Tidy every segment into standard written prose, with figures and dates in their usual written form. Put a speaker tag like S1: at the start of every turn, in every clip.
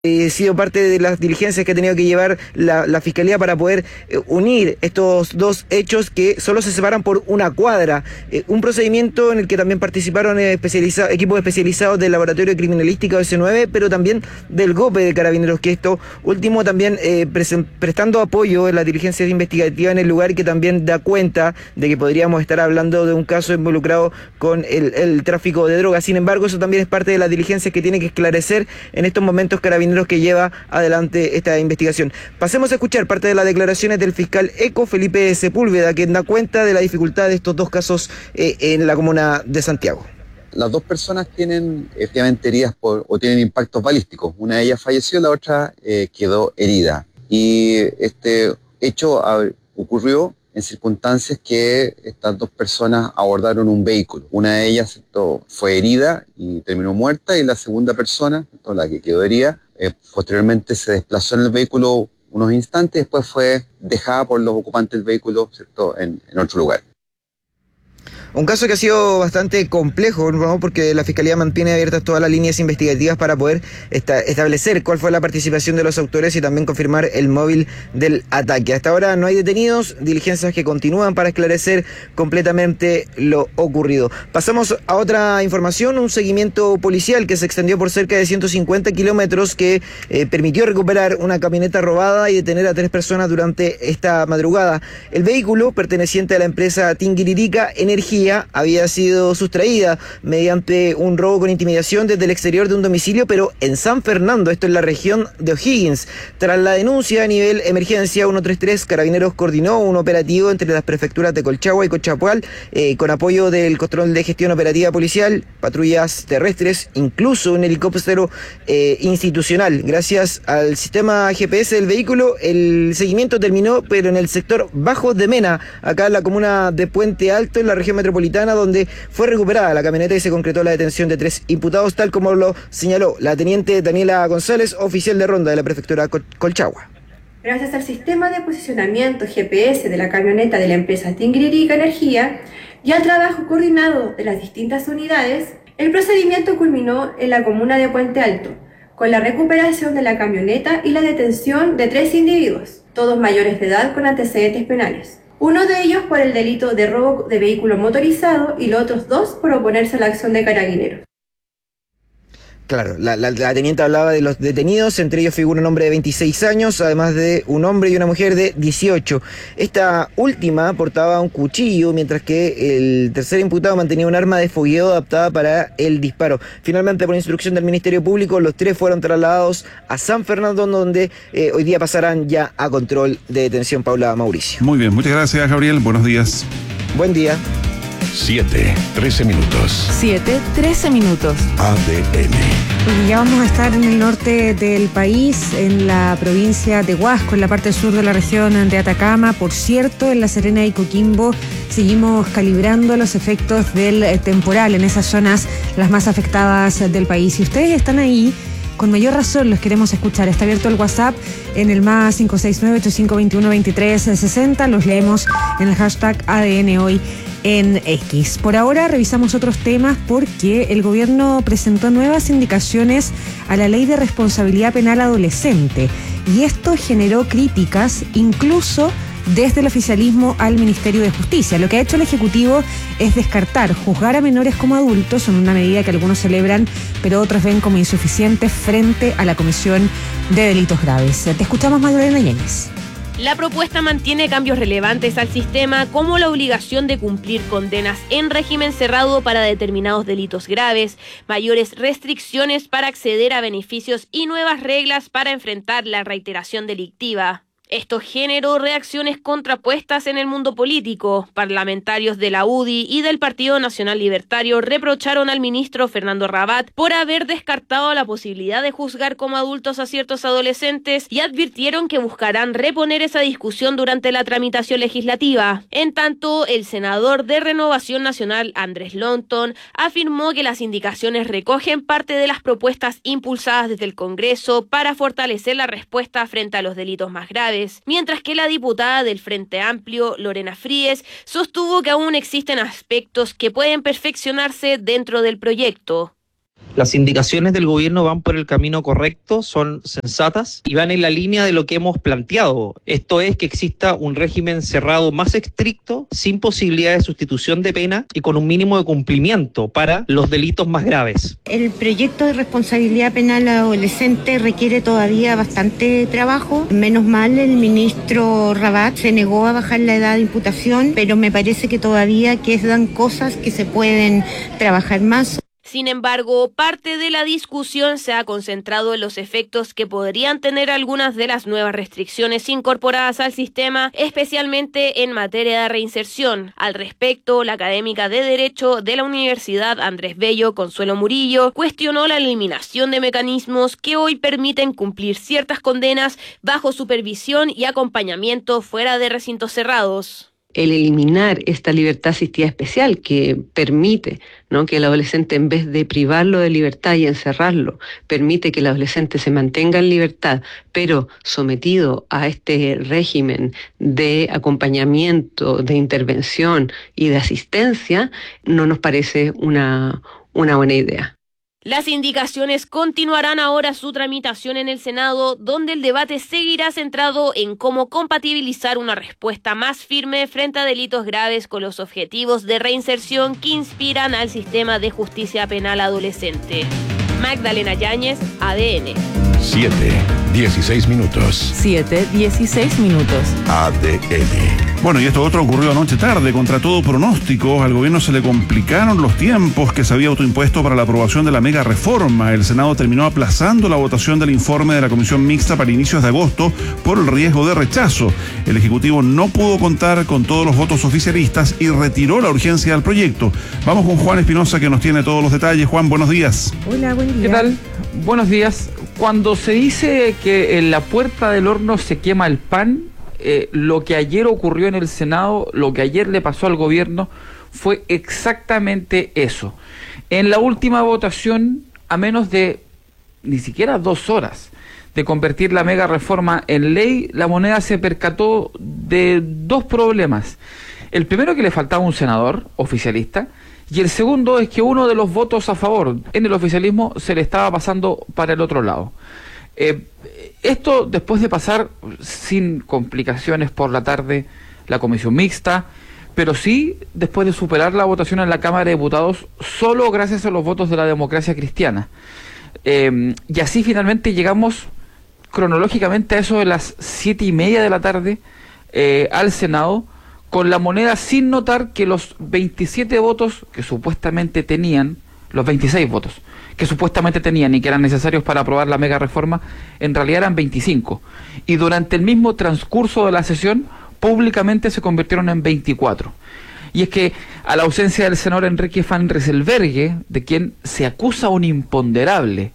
S1: sido parte de las diligencias que ha tenido que llevar la Fiscalía para poder unir estos dos hechos que solo se separan por una cuadra. Un procedimiento en el que también participaron equipos especializados del Laboratorio de Criminalística OS9, pero también del GOPE de Carabineros, que esto último también prestando apoyo en las diligencias investigativas en el lugar, y que también da cuenta de que podríamos estar hablando de un caso involucrado con el tráfico de drogas. Sin embargo, eso también es parte de las diligencias que tiene que esclarecer en estos momentos Carabineros, que lleva adelante esta investigación. Pasemos a escuchar parte de las declaraciones del fiscal ECO, Felipe Sepúlveda, quien da cuenta de la dificultad de estos dos casos en la comuna de Santiago.
S2: Las dos personas tienen efectivamente heridas o tienen impactos balísticos. Una de ellas falleció, la otra quedó herida. Y este hecho ocurrió en circunstancias que estas dos personas abordaron un vehículo. Una de ellas fue herida y terminó muerta, y la segunda persona, la que quedó herida, posteriormente se desplazó en el vehículo unos instantes, después fue dejada por los ocupantes del vehículo, ¿cierto?, en otro lugar.
S1: Un caso que ha sido bastante complejo, ¿no?, porque la Fiscalía mantiene abiertas todas las líneas investigativas para poder establecer cuál fue la participación de los autores y también confirmar el móvil del ataque. Hasta ahora no hay detenidos, diligencias que continúan para esclarecer completamente lo ocurrido. Pasamos a otra información, un seguimiento policial que se extendió por cerca de 150 kilómetros que permitió recuperar una camioneta robada y detener a 3 personas durante esta madrugada. El vehículo, perteneciente a la empresa Tinguiririca Energía, había sido sustraída mediante un robo con intimidación desde el exterior de un domicilio, pero en San Fernando, esto en la región de O'Higgins. Tras la denuncia a nivel emergencia 133, Carabineros coordinó un operativo entre las prefecturas de Colchagua y Cochapual, con apoyo del Control de Gestión Operativa Policial, patrullas terrestres, incluso un helicóptero institucional. Gracias al sistema GPS del vehículo, el seguimiento terminó, pero en el sector Bajo de Mena, acá en la comuna de Puente Alto, en la región metropolitana, donde fue recuperada la camioneta y se concretó la detención de 3 imputados, tal como lo señaló la teniente Daniela González, oficial de ronda de la prefectura Colchagua.
S3: Gracias al sistema de posicionamiento GPS de la camioneta de la empresa Tinguiririca Energía y al trabajo coordinado de las distintas unidades, el procedimiento culminó en la comuna de Puente Alto, con la recuperación de la camioneta y la detención de 3 individuos, todos mayores de edad con antecedentes penales. Uno de ellos por el delito de robo de vehículo motorizado y los otros 2 por oponerse a la acción de Carabineros.
S1: Claro, la teniente hablaba de los detenidos, entre ellos figura un hombre de 26 años, además de un hombre y una mujer de 18. Esta última portaba un cuchillo, mientras que el tercer imputado mantenía un arma de fogueo adaptada para el disparo. Finalmente, por instrucción del Ministerio Público, los 3 fueron trasladados a San Fernando, donde hoy día pasarán ya a control de detención. Paula Mauricio.
S4: Muy bien, muchas gracias, Gabriel. Buenos días.
S1: Buen día.
S5: 7:13 minutos.
S6: 7:13 minutos.
S5: ADN.
S6: Ya vamos a estar en el norte del país, en la provincia de Huasco, en la parte sur de la región de Atacama. Por cierto, en La Serena y Coquimbo seguimos calibrando los efectos del temporal en esas zonas las más afectadas del país. Si ustedes están ahí, con mayor razón los queremos escuchar. Está abierto el WhatsApp en el más 569-8521-2360. Los leemos en el hashtag ADN Hoy en X. Por ahora revisamos otros temas porque el gobierno presentó nuevas indicaciones a la Ley de Responsabilidad Penal Adolescente y esto generó críticas incluso desde el oficialismo al Ministerio de Justicia. Lo que ha hecho el Ejecutivo es descartar juzgar a menores como adultos, en una medida que algunos celebran, pero otros ven como insuficiente frente a la comisión de delitos graves. Te escuchamos, Magdalena Yáñez.
S7: La propuesta mantiene cambios relevantes al sistema, como la obligación de cumplir condenas en régimen cerrado para determinados delitos graves, mayores restricciones para acceder a beneficios y nuevas reglas para enfrentar la reiteración delictiva. Esto generó reacciones contrapuestas en el mundo político. Parlamentarios de la UDI y del Partido Nacional Libertario reprocharon al ministro Fernando Rabat por haber descartado la posibilidad de juzgar como adultos a ciertos adolescentes y advirtieron que buscarán reponer esa discusión durante la tramitación legislativa. En tanto, el senador de Renovación Nacional, Andrés Longton, afirmó que las indicaciones recogen parte de las propuestas impulsadas desde el Congreso para fortalecer la respuesta frente a los delitos más graves. Mientras que la diputada del Frente Amplio, Lorena Fríes, sostuvo que aún existen aspectos que pueden perfeccionarse dentro del proyecto.
S8: Las indicaciones del gobierno van por el camino correcto, son sensatas y van en la línea de lo que hemos planteado. Esto es que exista un régimen cerrado más estricto, sin posibilidad de sustitución de pena y con un mínimo de cumplimiento para los delitos más graves.
S9: El proyecto de responsabilidad penal adolescente requiere todavía bastante trabajo. Menos mal, el ministro Rabat se negó a bajar la edad de imputación, pero me parece que todavía quedan cosas que se pueden trabajar más.
S7: Sin embargo, parte de la discusión se ha concentrado en los efectos que podrían tener algunas de las nuevas restricciones incorporadas al sistema, especialmente en materia de reinserción. Al respecto, la académica de Derecho de la Universidad Andrés Bello, Consuelo Murillo, cuestionó la eliminación de mecanismos que hoy permiten cumplir ciertas condenas bajo supervisión y acompañamiento fuera de recintos cerrados.
S10: El eliminar esta libertad asistida especial que permite, ¿no?, que el adolescente, en vez de privarlo de libertad y encerrarlo, permite que el adolescente se mantenga en libertad, pero sometido a este régimen de acompañamiento, de intervención y de asistencia, no nos parece una buena idea.
S7: Las indicaciones continuarán ahora su tramitación en el Senado, donde el debate seguirá centrado en cómo compatibilizar una respuesta más firme frente a delitos graves con los objetivos de reinserción que inspiran al sistema de justicia penal adolescente. Magdalena Yáñez, ADN.
S5: 7:16 minutos.
S11: 7:16 minutos.
S5: ADN.
S4: Bueno, y esto otro ocurrió anoche tarde. Contra todo pronóstico, al gobierno se le complicaron los tiempos que se había autoimpuesto para la aprobación de la mega reforma. El Senado terminó aplazando la votación del informe de la Comisión Mixta para inicios de agosto por el riesgo de rechazo. El Ejecutivo no pudo contar con todos los votos oficialistas y retiró la urgencia del proyecto. Vamos con Juan Espinosa, que nos tiene todos los detalles. Juan, buenos días.
S6: Hola, buen día.
S12: ¿Qué tal? Buenos días. Cuando se dice que en la puerta del horno se quema el pan, lo que ayer ocurrió en el Senado, lo que ayer le pasó al gobierno, fue exactamente eso. En la última votación, a menos de ni siquiera 2 horas de convertir la mega reforma en ley, la moneda se percató de 2 problemas. El primero, que le faltaba un senador oficialista, y el segundo es que uno de los votos a favor en el oficialismo se le estaba pasando para el otro lado. Esto después de pasar sin complicaciones por la tarde la comisión mixta, pero sí después de superar la votación en la Cámara de Diputados solo gracias a los votos de la democracia cristiana. Y así finalmente llegamos cronológicamente a eso de las 7:30 de la tarde al Senado, con la moneda sin notar que los 27 votos que supuestamente tenían, los 26 votos que supuestamente tenían y que eran necesarios para aprobar la mega reforma, en realidad eran 25. Y durante el mismo transcurso de la sesión, públicamente se convirtieron en 24. Y es que, a la ausencia del senador Enrique Van Rysselberghe, de quien se acusa un imponderable,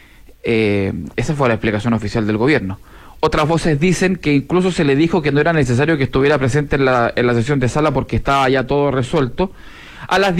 S12: esa fue la explicación oficial del gobierno. Otras voces dicen que incluso se le dijo que no era necesario que estuviera presente en la sesión de sala porque estaba ya todo resuelto. A las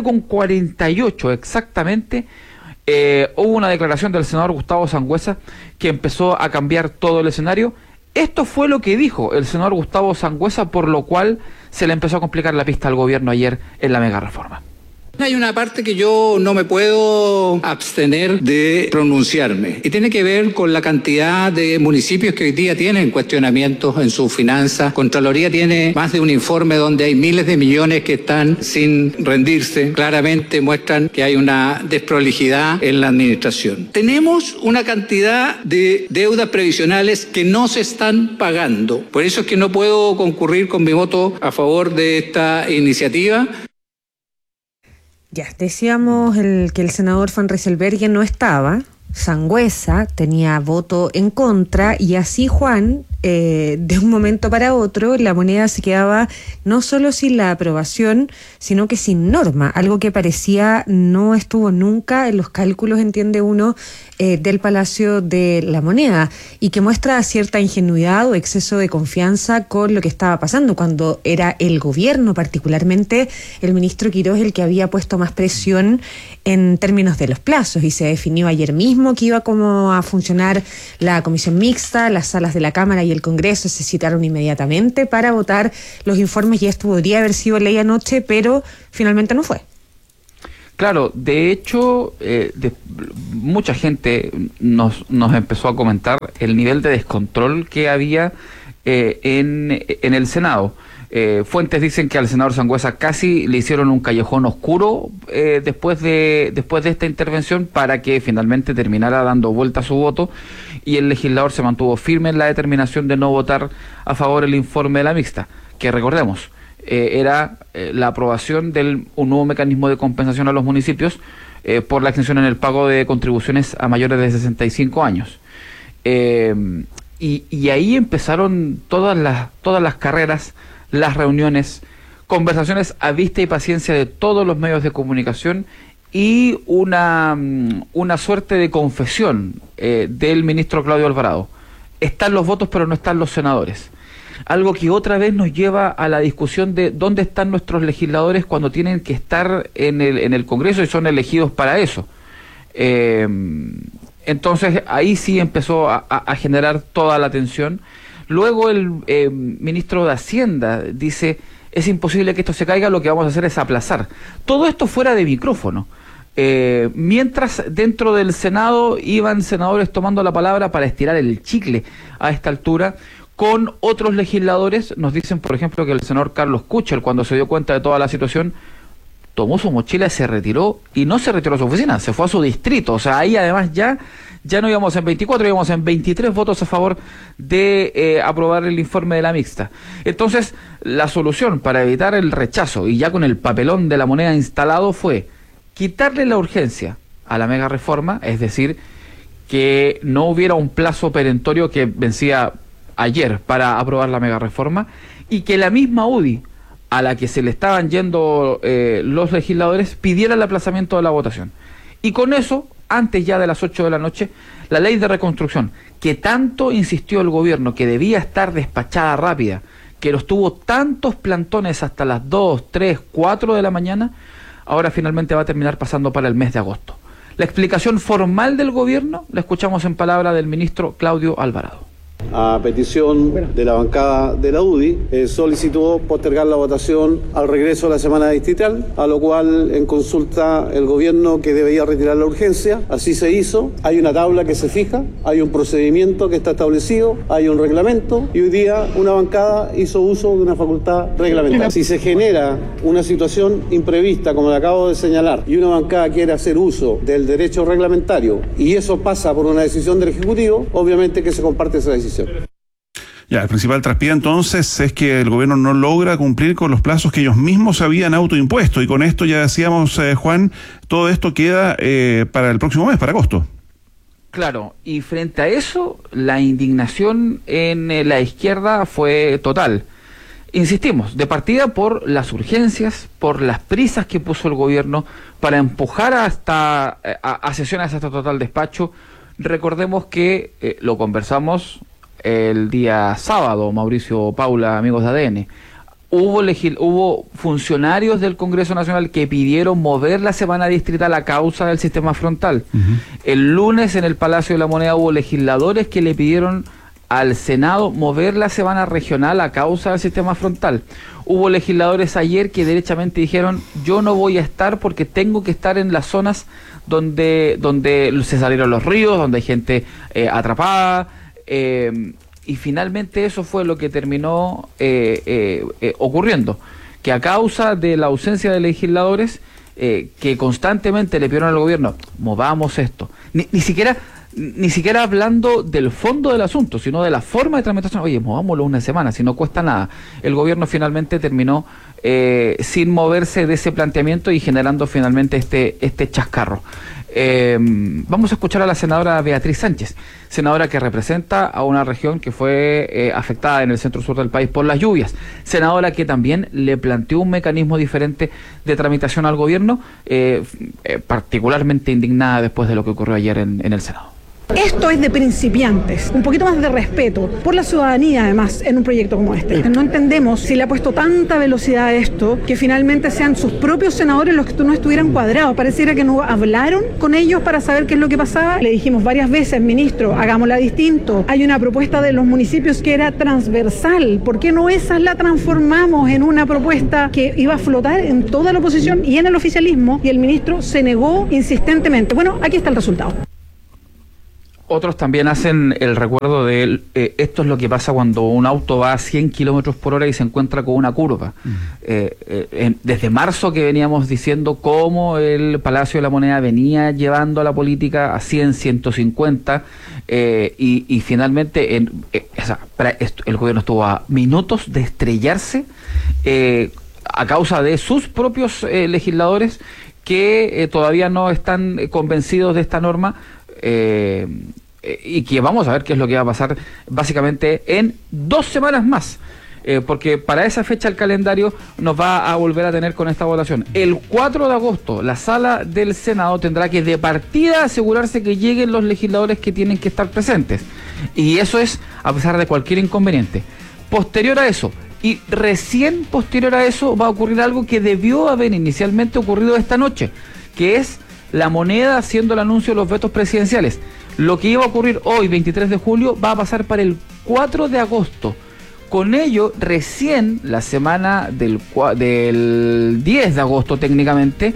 S12: 19:48 exactamente hubo una declaración del senador Gustavo Sangüesa que empezó a cambiar todo el escenario. Esto fue lo que dijo el senador Gustavo Sangüesa, por lo cual se le empezó a complicar la pista al gobierno ayer en la mega reforma.
S13: Hay una parte que yo no me puedo abstener de pronunciarme y tiene que ver con la cantidad de municipios que hoy día tienen cuestionamientos en sus finanzas. Contraloría tiene más de un informe donde hay miles de millones que están sin rendirse. Claramente muestran que hay una desprolijidad en la administración. Tenemos una cantidad de deudas previsionales que no se están pagando. Por eso es que no puedo concurrir con mi voto a favor de esta iniciativa.
S6: Ya, decíamos que el senador Van Rysselberghe no estaba, Sangüesa tenía voto en contra y así, Juan, de un momento para otro la moneda se quedaba no solo sin la aprobación, sino que sin norma, algo que parecía no estuvo nunca en los cálculos, entiende uno, del Palacio de la Moneda, y que muestra cierta ingenuidad o exceso de confianza con lo que estaba pasando, cuando era el gobierno, particularmente el ministro Quirós, el que había puesto más presión en términos de los plazos, y se definió ayer mismo que iba como a funcionar la comisión mixta, las salas de la Cámara y el Congreso se citaron inmediatamente para votar los informes, y esto podría haber sido ley anoche, pero finalmente no fue.
S12: Claro, de hecho, mucha gente nos empezó a comentar el nivel de descontrol que había en el Senado. Fuentes dicen que al senador Sangüesa casi le hicieron un callejón oscuro después de esta intervención para que finalmente terminara dando vuelta a su voto, y el legislador se mantuvo firme en la determinación de no votar a favor del informe de la mixta, que recordemos, era la aprobación de un nuevo mecanismo de compensación a los municipios por la extensión en el pago de contribuciones a mayores de 65 años. Y ahí empezaron todas las carreras, las reuniones, conversaciones a vista y paciencia de todos los medios de comunicación y una suerte de confesión del ministro Claudio Alvarado. Están los votos pero no están los senadores. Algo que otra vez nos lleva a la discusión de dónde están nuestros legisladores cuando tienen que estar en el Congreso y son elegidos para eso. Entonces ahí sí empezó a generar toda la tensión. Luego el ministro de Hacienda dice, es imposible que esto se caiga, lo que vamos a hacer es aplazar. Todo esto fuera de micrófono. Mientras dentro del Senado iban senadores tomando la palabra para estirar el chicle a esta altura, con otros legisladores. Nos dicen, por ejemplo, que el senador Carlos Kuchel, cuando se dio cuenta de toda la situación, tomó su mochila, se retiró, y no se retiró a su oficina, se fue a su distrito. O sea, ahí además ya no íbamos en 24, íbamos en 23 votos a favor de aprobar el informe de la mixta. Entonces, la solución para evitar el rechazo, y ya con el papelón de la moneda instalado, fue quitarle la urgencia a la mega reforma, es decir, que no hubiera un plazo perentorio que vencía ayer para aprobar la mega reforma, y que la misma UDI, a la que se le estaban yendo los legisladores, pidiera el aplazamiento de la votación. Y con eso, antes ya de las 8 de la noche, la ley de reconstrucción, que tanto insistió el gobierno que debía estar despachada rápida, que los tuvo tantos plantones hasta las 2, 3, 4 de la mañana, ahora finalmente va a terminar pasando para el mes de agosto. La explicación formal del gobierno la escuchamos en palabra del ministro Claudio Alvarado.
S14: A petición de la bancada de la UDI, solicitó postergar la votación al regreso de la semana distrital, a lo cual en consulta el gobierno que debía retirar la urgencia. Así se hizo. Hay una tabla que se fija, hay un procedimiento que está establecido, hay un reglamento, y hoy día una bancada hizo uso de una facultad reglamentaria. Si se genera una situación imprevista, como le acabo de señalar, y una bancada quiere hacer uso del derecho reglamentario y eso pasa por una decisión del Ejecutivo, obviamente que se comparte esa decisión.
S4: Ya, el principal traspié entonces es que el gobierno no logra cumplir con los plazos que ellos mismos habían autoimpuesto, y con esto ya decíamos, Juan, todo esto queda para el próximo mes, para agosto.
S12: Claro, y frente a eso, la indignación en la izquierda fue total. Insistimos, de partida por las urgencias, por las prisas que puso el gobierno para empujar hasta a sesiones hasta total despacho. Recordemos que lo conversamos el día sábado, Mauricio Paula, amigos de ADN. Hubo funcionarios del Congreso Nacional que pidieron mover la semana distrital a causa del sistema frontal. El lunes en el Palacio de la Moneda hubo legisladores que le pidieron al Senado mover la semana regional a causa del sistema frontal. Hubo legisladores ayer que derechamente dijeron, yo no voy a estar porque tengo que estar en las zonas donde se salieron los ríos, donde hay gente atrapada, y finalmente eso fue lo que terminó ocurriendo, que a causa de la ausencia de legisladores que constantemente le pidieron al gobierno, movamos esto, ni siquiera hablando del fondo del asunto, sino de la forma de tramitación. Oye, movámoslo una semana, si no cuesta nada. El gobierno finalmente terminó sin moverse de ese planteamiento y generando finalmente este chascarro. Vamos a escuchar a la senadora Beatriz Sánchez, senadora que representa a una región que fue afectada en el centro-sur del país por las lluvias, senadora que también le planteó un mecanismo diferente de tramitación al gobierno, particularmente indignada después de lo que ocurrió ayer en el Senado.
S15: Esto es de principiantes, un poquito más de respeto por la ciudadanía además en un proyecto como este. No entendemos si le ha puesto tanta velocidad a esto que finalmente sean sus propios senadores los que no estuvieran cuadrados. Pareciera que no hablaron con ellos para saber qué es lo que pasaba. Le dijimos varias veces, ministro, hagámosla distinto. Hay una propuesta de los municipios que era transversal. ¿Por qué no esa la transformamos en una propuesta que iba a flotar en toda la oposición y en el oficialismo? Y el ministro se negó insistentemente. Bueno, aquí está el resultado.
S12: Otros también hacen el recuerdo de esto es lo que pasa cuando un auto va a 100 kilómetros por hora y se encuentra con una curva. Desde marzo que veníamos diciendo cómo el Palacio de la Moneda venía llevando a la política a 100, 150 y finalmente el gobierno estuvo a minutos de estrellarse a causa de sus propios legisladores que todavía no están convencidos de esta norma. Y que vamos a ver qué es lo que va a pasar básicamente en 2 semanas más, porque para esa fecha el calendario nos va a volver a tener con esta votación. El 4 de agosto la sala del Senado tendrá que de partida asegurarse que lleguen los legisladores que tienen que estar presentes, y eso es a pesar de cualquier inconveniente. Posterior a eso, y recién posterior a eso, va a ocurrir algo que debió haber inicialmente ocurrido esta noche, que es la Moneda haciendo el anuncio de los vetos presidenciales. Lo que iba a ocurrir hoy, 23 de julio, va a pasar para el 4 de agosto. Con ello, recién la semana del 10 de agosto, técnicamente,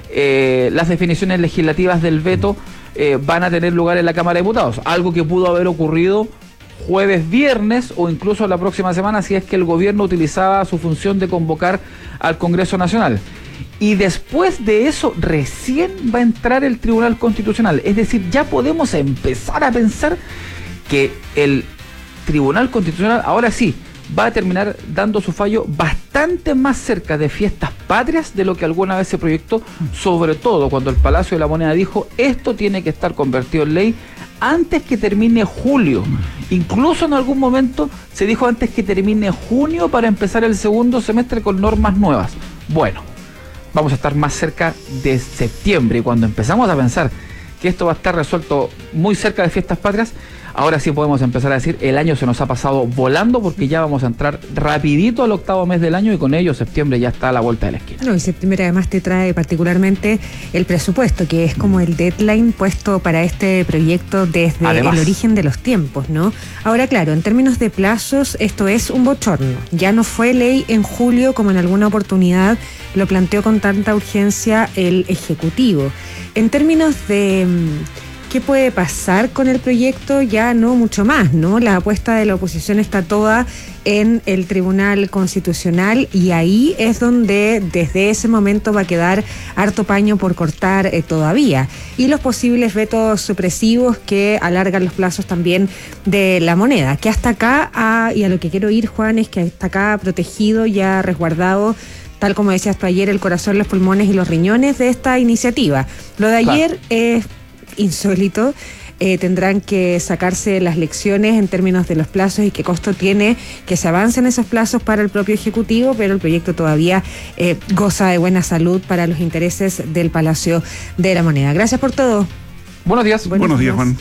S12: las definiciones legislativas del veto van a tener lugar en la Cámara de Diputados. Algo que pudo haber ocurrido jueves, viernes o incluso la próxima semana si es que el gobierno utilizaba su función de convocar al Congreso Nacional. Y después de eso recién va a entrar el Tribunal Constitucional. Es decir, ya podemos empezar a pensar que el Tribunal Constitucional ahora sí va a terminar dando su fallo bastante más cerca de fiestas patrias de lo que alguna vez se proyectó, sobre todo cuando el Palacio de la Moneda dijo esto tiene que estar convertido en ley antes que termine julio. Incluso en algún momento se dijo antes que termine junio para empezar el segundo semestre con normas nuevas. Bueno, vamos a estar más cerca de septiembre, y cuando empezamos a pensar que esto va a estar resuelto muy cerca de fiestas patrias, ahora sí podemos empezar a decir el año se nos ha pasado volando, porque ya vamos a entrar rapidito al 8º mes del año y con ello septiembre ya está a la vuelta de la esquina.
S6: No, y septiembre además te trae particularmente el presupuesto, que es como el deadline puesto para este proyecto desde el origen de los tiempos, ¿no? Ahora, claro, en términos de plazos, esto es un bochorno. Ya no fue ley en julio como en alguna oportunidad lo planteó con tanta urgencia el Ejecutivo. En términos de ¿qué puede pasar con el proyecto? Ya no mucho más, ¿no? La apuesta de la oposición está toda en el Tribunal Constitucional, y ahí es donde desde ese momento va a quedar harto paño por cortar todavía. Y los posibles vetos supresivos que alargan los plazos también de la Moneda, que hasta acá, y a lo que quiero ir, Juan, es que hasta acá ha protegido y ha resguardado, tal como decías tú ayer, el corazón, los pulmones y los riñones de esta iniciativa. Lo de ayer es insólito. Tendrán que sacarse las lecciones en términos de los plazos y qué costo tiene que se avancen esos plazos para el propio Ejecutivo, pero el proyecto todavía goza de buena salud para los intereses del Palacio de la Moneda. Gracias por todo.
S12: Buenos días.
S4: Buenos días, Juan.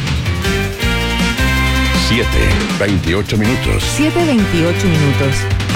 S5: 7:28 minutos.
S11: 7:28 minutos.